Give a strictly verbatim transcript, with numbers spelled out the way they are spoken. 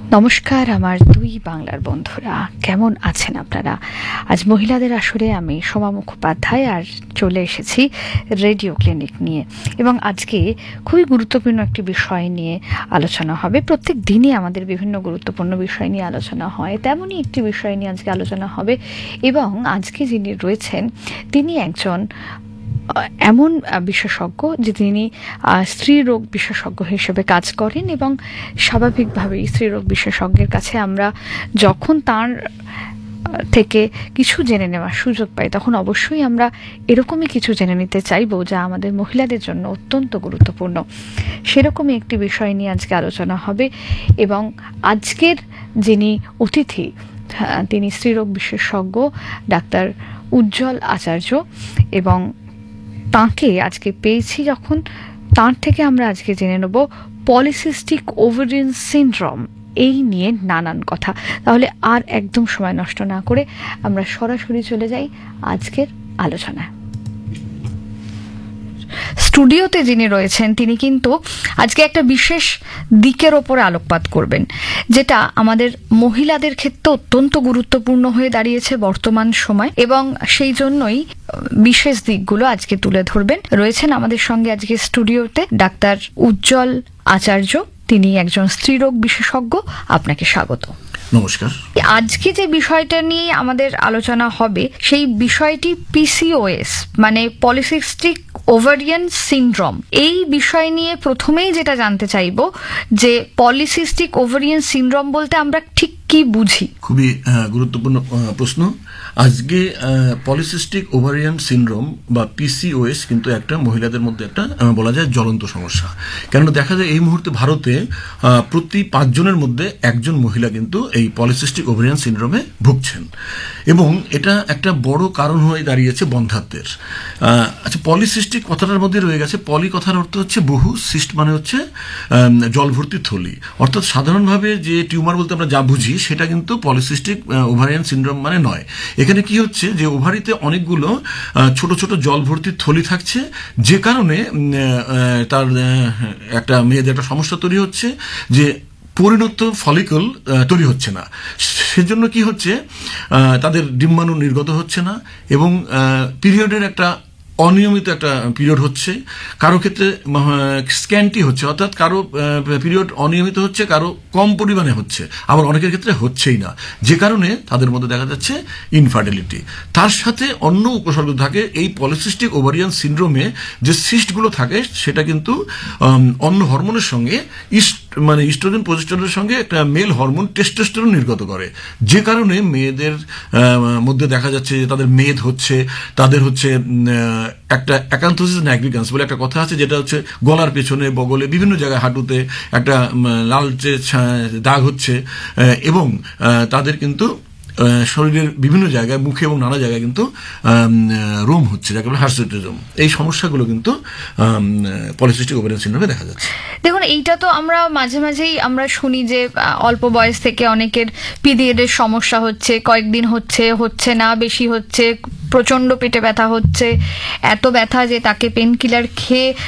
নমস্কার আমার দুই বাংলার বন্ধুরা, কেমন আছেন আপনারা? আজ মহিলাদের আসরে আমি সোমা মুখোপাধ্যায় আর চলে এসেছি রেডিও ক্লিনিক নিয়ে, এবং আজকে খুবই গুরুত্বপূর্ণ একটি বিষয় নিয়ে আলোচনা হবে। প্রত্যেক দিনই আমাদের বিভিন্ন গুরুত্বপূর্ণ বিষয় নিয়ে আলোচনা হয়, তেমনই একটি বিষয় নিয়ে আজকে আলোচনা হবে। এবং আজকে যিনি রয়েছেন তিনি একজন এমন বিশেষজ্ঞ যে তিনি স্ত্রী রোগ বিশেষজ্ঞ হিসেবে কাজ করেন, এবং স্বাভাবিকভাবেই স্ত্রী রোগ বিশেষজ্ঞের কাছে আমরা যখন তার থেকে কিছু জেনে নেওয়ার সুযোগ পাই তখন অবশ্যই আমরা এরকমই কিছু জেনে নিতে চাইব যা আমাদের মহিলাদের জন্য অত্যন্ত গুরুত্বপূর্ণ। সেরকমই একটি বিষয় নিয়ে আজকে আলোচনা হবে, এবং আজকের যিনি অতিথি তিনি স্ত্রীরোগ বিশেষজ্ঞ ডাক্তার উজ্জ্বল আচার্য, এবং তাঁকে আজকে পেয়েছি যখন তাঁর থেকে আমরা আজকে জেনে নেব পলিসিস্টিক ওভারিয়ান সিনড্রোম এই নিয়ে নানান কথা। তাহলে আর একদম সময় নষ্ট না করে আমরা সরাসরি চলে যাই আজকের আলোচনায়। স্টুডিওতে যিনি রয়েছেন তিনি কিন্তু আজকে একটা বিশেষ দিকের ওপরে আলোকপাত করবেন, যেটা আমাদের মহিলাদের ক্ষেত্রে অত্যন্ত গুরুত্বপূর্ণ হয়ে দাঁড়িয়েছে বর্তমান সময়, এবং সেই জন্যই বিশেষ দিকগুলো আজকে তুলে ধরবেন। রয়েছেন আমাদের সঙ্গে আজকে স্টুডিওতে ডাক্তার উজ্জ্বল আচার্য, তিনি একজন স্ত্রীরোগ বিশেষজ্ঞ। আপনাকে স্বাগত। নমস্কার। আজকে যে বিষয়টা নিয়ে আমাদের আলোচনা হবে সেই বিষয়টি পিসিওএস মানে পলিসিস্টিক ওভারিয়ান সিনড্রোম। এই বিষয় নিয়ে প্রথমেই যেটা জানতে চাইব যে পলিসিস্টিক ওভারিয়ান সিনড্রোম বলতে আমরা ঠিক কি বুঝি? খুবই গুরুত্বপূর্ণ প্রশ্ন। আজকে পলিসিস্টিক ওভারিয়ান সিনড্রোম বা পিসিওএস কিন্তু একটা মহিলাদের মধ্যে একটা বলা যায় জ্বলন্ত সমস্যা। কেননা দেখা যায় এই মুহূর্তে ভারতে প্রতি পাঁচজনের মধ্যে একজন মহিলা কিন্তু এই পলিসিস্টিক ওভারিয়ান সিনড্রোমে ভুগছেন, এবং এটা একটা বড় কারণ হয়ে দাঁড়িয়েছে বন্ধ্যাত্বের। আচ্ছা, পলিসিস্টিক কথাটার মধ্যে রয়ে গেছে, পলি কথার অর্থ হচ্ছে বহু, সিস্ট মানে হচ্ছে জলভর্তি থলি, অর্থাৎ সাধারণভাবে যে টিউমার বলতে আমরা যা বুঝি সেটা কিন্তু পলিসিস্টিক ওভারিয়ান সিনড্রোম মানে নয়। এখানে কি হচ্ছে যে ওভারিতে অনেকগুলো ছোট ছোট জল ভর্তির থলি থাকছে, যে কারণে তার একটা মেয়েদের একটা সমস্যা তৈরি হচ্ছে যে পরিণত ফলিকল তৈরি হচ্ছে না। সেজন্য কি হচ্ছে, তাদের ডিম্বাণু নির্গত হচ্ছে না, এবং পিরিয়ডের একটা অনিয়মিত একটা পিরিয়ড হচ্ছে, কারো ক্ষেত্রে স্ক্যান্টি হচ্ছে, অর্থাৎ কারো পিরিয়ড অনিয়মিত হচ্ছে, কারো কম পরিমাণে হচ্ছে, আবার অনেকের ক্ষেত্রে হচ্ছেই না, যে কারণে তাদের মধ্যে দেখা যাচ্ছে ইনফার্টিলিটি। তার সাথে অন্য উপসর্গ থাকে। এই পলিসিস্টিক ওভারিয়ান সিনড্রোমে যে সিস্টগুলো থাকে সেটা কিন্তু অন্য হরমোনের সঙ্গে ইস্ট মানে ইস্ট্রোজেন প্রজেস্টেরনের সঙ্গে একটা মেল হরমোন টেস্টোস্টেরন নির্গত করে, যে কারণে মেয়েদের মধ্যে দেখা যাচ্ছে যে তাদের মেদ হচ্ছে, তাদের হচ্ছে একটা অ্যাকান্থোসিস নিগ্রিকান্স বলে একটা কথা আছে, যেটা হচ্ছে গলার পেছনে, বগলে, বিভিন্ন জায়গায়, হাঁটুতে একটা লালচে দাগ হচ্ছে, এবং তাদের কিন্তু শরীরের বিভিন্ন জায়গায়, মুখে এবং নানা জায়গায় কিন্তু রোম হচ্ছে, যাকে বলে হার্সিটিজম। এই সমস্যাগুলো কিন্তু পলিসিস্টিক ওভারিয়ান সিনড্রোমে দেখা যাচ্ছে। দেখুন, এইটা তো আমরা মাঝে মাঝেই আমরা শুনি যে অল্প বয়স থেকে অনেকের পিরিয়ডের সমস্যা হচ্ছে, কয়েকদিন হচ্ছে, হচ্ছে না, বেশি হচ্ছে, প্রচন্ড পেটে ব্যথা হচ্ছে, এত ব্যথা যে তাকে পেন কিলার খেয়ে